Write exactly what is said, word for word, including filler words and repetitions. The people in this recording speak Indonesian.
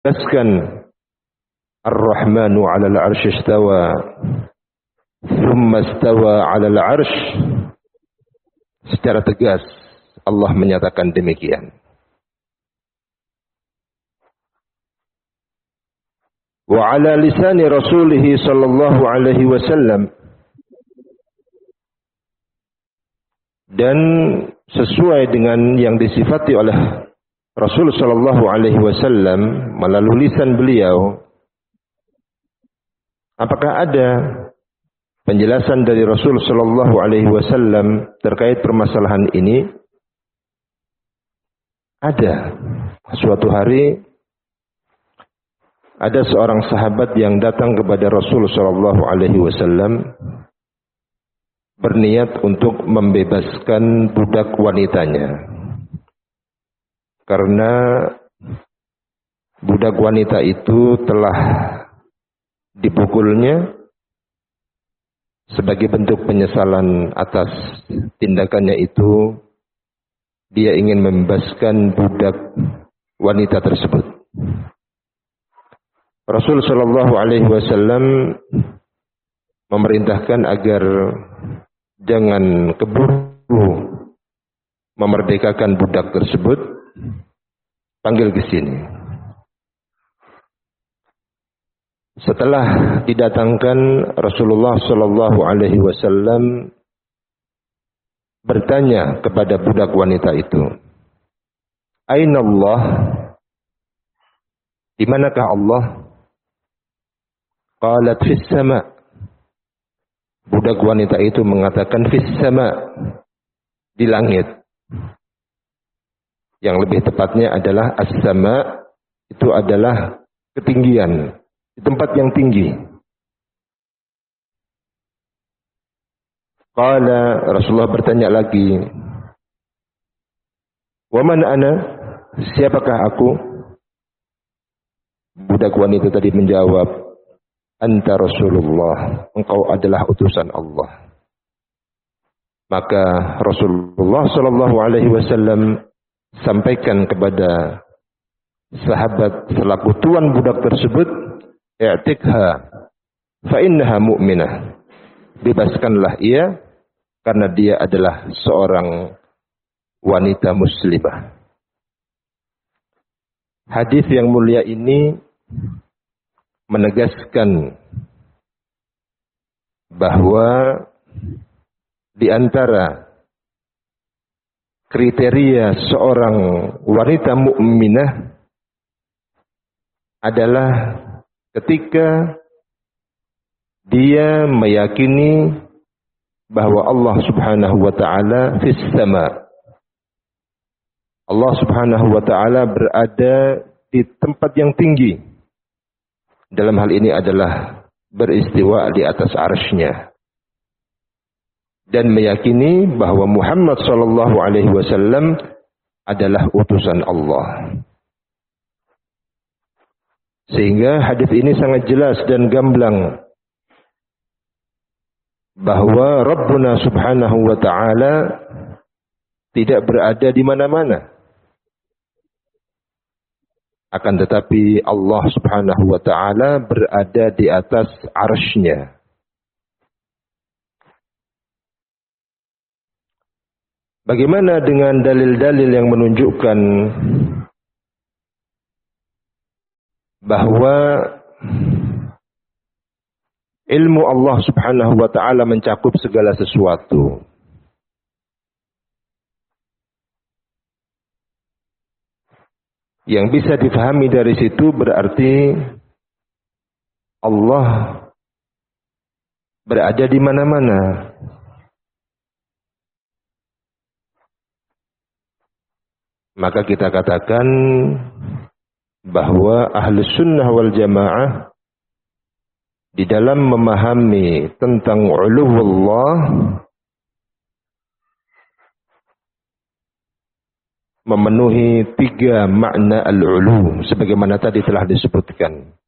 Ar-Rahmanu 'alal 'arsy istawa, tsumma istawa 'alal 'arsy, secara tegas Allah menyatakan demikian. Wa 'ala lisani Rasulih sallallahu alaihi wasallam, dan sesuai dengan yang disifati oleh Rasul sallallahu alaihi wasallam melalui lisan beliau. Apakah ada penjelasan dari Rasul sallallahu alaihi wasallam terkait permasalahan ini? Ada. Suatu hari ada seorang sahabat yang datang kepada Rasul sallallahu alaihi wasallam berniat untuk membebaskan budak wanitanya. Karena budak wanita itu telah dipukulnya sebagai bentuk penyesalan atas tindakannya itu, dia ingin membebaskan budak wanita tersebut. Rasul sallallahu alaihi wasallam memerintahkan agar jangan keburu memerdekakan budak tersebut. Panggil ke sini. Setelah didatangkan, Rasulullah sallallahu alaihi wasallam bertanya kepada budak wanita itu, "Aina Allah?" Di manakah Allah? Qalat fis sama. Budak wanita itu mengatakan fis sama, di langit. Yang lebih tepatnya adalah as-sama, itu adalah ketinggian, di tempat yang tinggi. Qala, Rasulullah bertanya lagi, "Wa man ana?" Siapakah aku? Budak wanita tadi menjawab, "Anta Rasulullah, engkau adalah utusan Allah." Maka Rasulullah sallallahu alaihi wasallam sampaikan kepada sahabat selaku tuan budak tersebut, "I'tikha fa innaha mu'minah." Bebaskanlah ia karena dia adalah seorang wanita muslimah. Hadis yang mulia ini menegaskan bahwa di antara kriteria seorang wanita mukminah adalah ketika dia meyakini bahwa Allah Subhanahu wa taala fis sama. Allah Subhanahu wa taala berada di tempat yang tinggi. Dalam hal ini adalah beristiwa di atas arsy-Nya. Dan meyakini bahwa Muhammad sallallahu alaihi wasallam adalah utusan Allah. Sehingga hadis ini sangat jelas dan gamblang bahwa Rabbuna Subhanahu wa taala tidak berada di mana-mana. Akan tetapi Allah Subhanahu wa taala berada di atas arsy-Nya. Bagaimana dengan dalil-dalil yang menunjukkan bahwa ilmu Allah Subhanahu wa taala mencakup segala sesuatu? Yang bisa difahami dari situ berarti Allah berada di mana-mana. Maka kita katakan bahwa Ahlus Sunnah wal Jamaah di dalam memahami tentang uluwullah memenuhi tiga makna al-ulu sebagaimana tadi telah disebutkan.